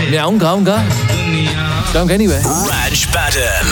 मैं आऊंगा Don't go anywhere. Raj Baden.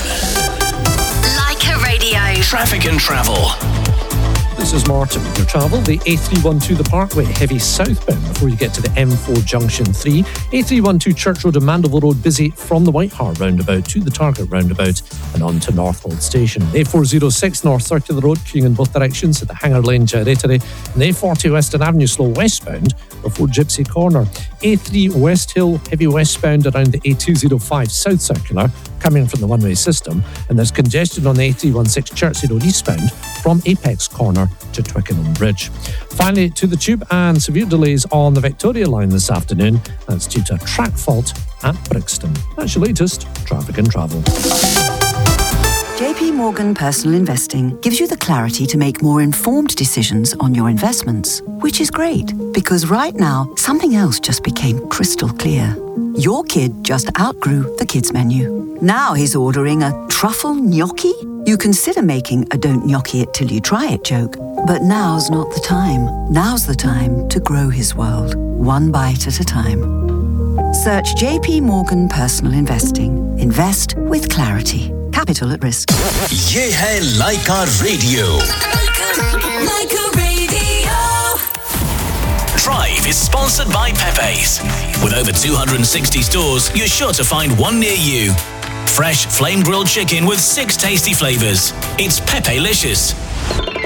Leica Radio. Traffic and travel. This is Martin with your travel. The A312 the Parkway, heavy southbound before you get to the M4 Junction 3. A312 Church Road and Mandeville Road, busy from the White Hart roundabout to the Target roundabout and on to Northwold Station. A406 North Circular Road, queuing in both directions at the Hanger Lane Gyratory. And A40 Western Avenue slow westbound before Gypsy Corner. A3 West Hill, heavy westbound around the A205 South Circular, coming from the one-way system. And there's congestion on the A316 Chertsey Road eastbound from Apex Corner to Twickenham Bridge. Finally, to the Tube, and severe delays on the Victoria line this afternoon. That's due to a track fault at Brixton. That's your latest traffic and travel. JP Morgan Personal Investing gives you the clarity to make more informed decisions on your investments, which is great because right now something else just became crystal clear. Your kid just outgrew the kids menu. Now he's ordering a truffle gnocchi. You consider making a don't gnocchi it till you try it joke, but now's not the time. Now's the time to grow his world, one bite at a time. Search JP Morgan Personal Investing. Invest with clarity. Capital at risk. ये है Leica Radio. Leica Radio. Drive is sponsored by Pepe's. With over 260 stores, you're sure to find one near you. Fresh flame grilled chicken with 6 tasty flavors. It's Pepe-licious.